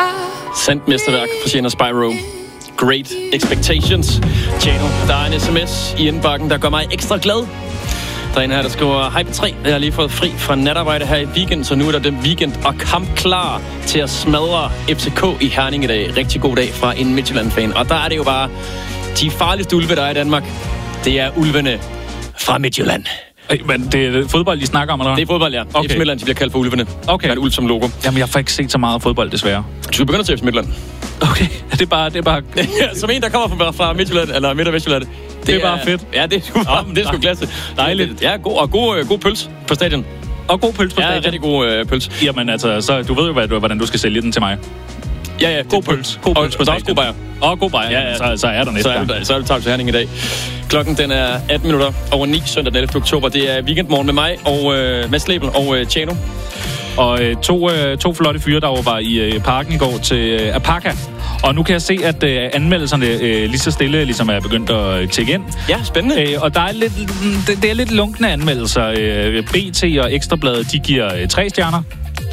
Sandt mesterværk fra Sienna Spyro. Great Expectations. Tjano, der er en sms i indbakken, der gør mig ekstra glad. Der er en her, der skriver: Hej P3, jeg har lige fået fri fra natarbejde her i weekend, så nu er der den weekend og kamp klar til at smadre FCK i Herning i dag. Rigtig god dag fra en Midtjylland-fan. Og der er det jo bare de farligste ulve, der er i Danmark. Det er ulvene fra Midtjylland. Men det er fodbold, I snakker om, eller? Det er fodbold, ja. Okay. FC Midtjylland, de bliver kaldt for ulvene. Okay. Med en ulv som logo. Jamen, jeg får ikke set så meget fodbold, desværre. Du skal begynde at se FC Midtjylland. Okay, det er bare... Ja, som en, der kommer fra Midtjylland, eller Midt- og Vestjylland. Det er bare fedt. Ja, det er sgu klasse. Dejligt. Ja, god pøls på stadion. Og god pøls på stadion. Ja, rigtig god pøls. Jamen altså, så du ved jo, hvordan du skal sælge den til mig. Ja, god pøls. God pøls på stadion. God bajer. Og god bajer, ja. Så er der næste gang. Så er du taget til Herning i dag. Klokken den er 18:08 søndag den 11. oktober. Det er weekendmorgen med mig og Mads Lebel og Tjano. Og to flotte fyre, der var i parken i går til Apaka. Og nu kan jeg se, at anmeldelserne lige så stille ligesom er begyndt at tjekke ind. Ja, spændende. Og der er det er lidt lunkne anmeldelser. BT og Ekstrabladet, de giver 3 stjerner.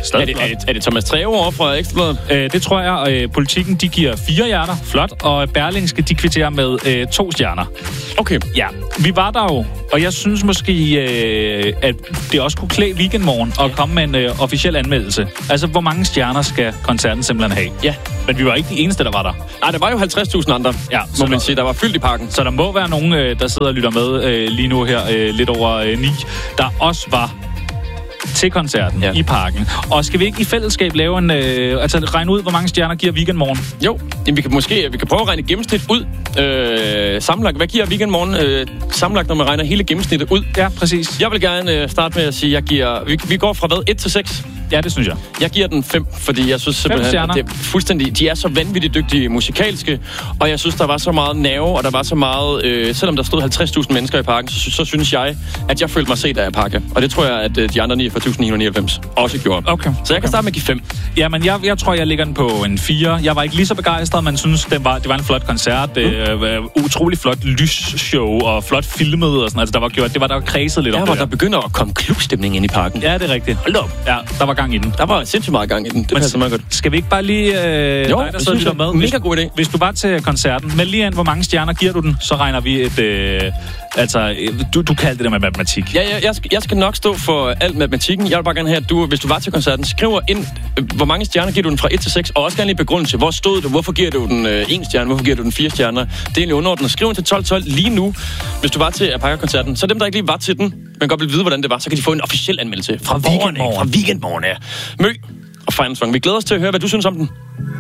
Er det Thomas Treve over fra Ekstrabladet? Det tror jeg. Politikken, de giver 4 hjerter. Flot. Og Berlingske, de kvitterer med 2 stjerner. Okay. Ja, vi var der jo. Og jeg synes måske, at det også kunne klæde weekendmorgen at komme med en officiel anmeldelse. Altså, hvor mange stjerner skal koncerten simpelthen have? Ja. Men vi var ikke de eneste, der var der. Nej, der var jo 50.000 andre, må man sige. Der var fyldt i parken. Så der må være nogen, der sidder og lytter med lige nu her lidt over 9, der også var til koncerten i parken. Og skal vi ikke i fællesskab lave en... regne ud, hvor mange stjerner giver weekendmorgen? Jo, jamen, vi kan prøve at regne gennemsnit ud. Sammenlagt. Hvad giver weekendmorgen sammenlagt, når man regner hele gennemsnittet ud? Ja, præcis. Jeg vil gerne starte med at sige, at vi går fra hvad? 1 til 6? Ja, det synes jeg. Jeg giver den 5, fordi jeg synes simpelthen, at det er fuldstændig... De er så vanvittigt dygtige musikalske, og jeg synes, der var så meget nerve, og der var så meget... selvom der stod 50.000 mennesker i parken, så synes jeg, at jeg følte mig set af at pakke. Og det tror jeg, at de andre 49.999 også gjorde. Okay. Så jeg kan starte med at give 5. Jamen, jeg tror, jeg ligger den på en 4. Jeg var ikke lige så begejstret, men synes, det var en flot koncert. Utrolig flot lysshow, og flot filmet og sådan. Altså, der var kredset lidt om det. Der begynder at komme klubstemning ind i parken. Ja, det er rigtigt. Hold op. Ja, der var gang i den. Der var sindssygt meget gang i den. Det passer meget godt. Skal vi ikke bare lige... Jo, det synes jeg med. Mega god idé. Hvis du bare til koncerten, meld lige ind, hvor mange stjerner giver du den, så regner vi et... du kaldte det der med matematik. Ja, jeg skal nok stå for alt matematikken. Jeg vil bare gerne have, at hvis du var til koncerten, skriver ind, hvor mange stjerner giver du den fra 1 til 6, og også gerne lige begrundelse. Hvor stod det? Hvorfor giver du den 1 stjerne? Hvorfor giver du den 4 stjerner? Det er egentlig underordnet. Skriv til 12 lige nu, hvis du var til Apaka-koncerten. Så dem, der ikke lige var til den, men godt vil vide, hvordan det var, så kan de få en officiel anmeldelse fra weekendmorgen. Mø og Final Song. Vi glæder os til at høre, hvad du synes om den.